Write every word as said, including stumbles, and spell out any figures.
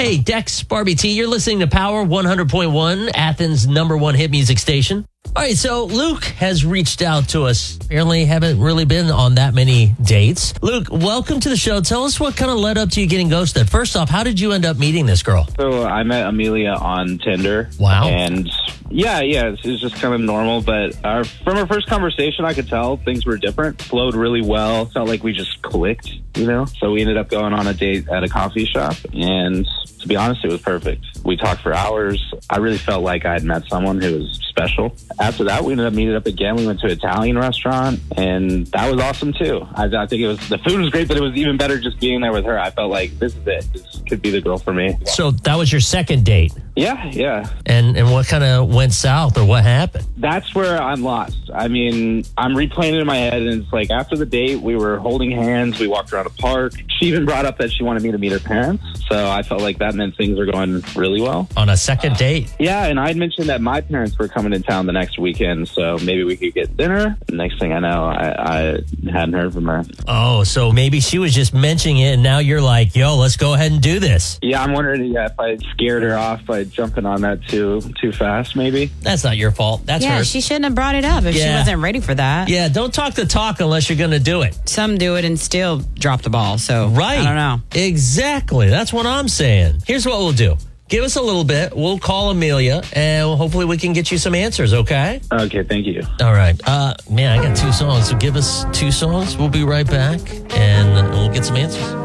Hey, Dex, Barbie T, you're listening to Power one hundred point one, Athens' number one hit music station. All right, so Luke has reached out to us. Apparently haven't really been on that many dates. Luke, welcome to the show. Tell us what kind of led up to you getting ghosted. First off, how did you end up meeting this girl? So I met Amelia on Tinder. Wow. And yeah, yeah, it was just kind of normal. But our, from our first conversation, I could tell things were different. Flowed really well. Felt like we just clicked, you know? So we ended up going on a date at a coffee shop. And to be honest, it was perfect. We talked for hours. I really felt like I had met someone who was special. After that, we ended up meeting up again. We went to an Italian restaurant, and that was awesome too. I, I think it was the food was great, but it was even better just being there with her. I felt like this is it. This could be the girl for me. So that was your second date? Yeah, yeah. And and what kind of went south, or what happened? That's where I'm lost. I mean, I'm replaying it in my head, and it's like after the date, we were holding hands. We walked around a park. She even brought up that she wanted me to meet her parents. So I felt like that meant things were going really well. On a second date? Yeah, and I had mentioned that my parents were coming to town the next weekend, so maybe we could get dinner. The next thing I know, I, I hadn't heard from her. Oh, so maybe she was just mentioning it, and now you're like, yo, let's go ahead and do this. Yeah, I'm wondering yeah, if I scared her off by jumping on that too too fast, maybe. That's not your fault. That's yeah, her. she shouldn't have brought it up if Yeah. she wasn't ready for that. Yeah, don't talk the talk unless you're going to do it. Some do it and still drop the ball. So Right. I don't know. Exactly. That's what I'm saying. Here's what we'll do. Give us a little bit. We'll call Amelia, and hopefully we can get you some answers, okay? Okay, thank you. All right. Uh, man, I got two songs, so give us two songs. We'll be right back, and we'll get some answers.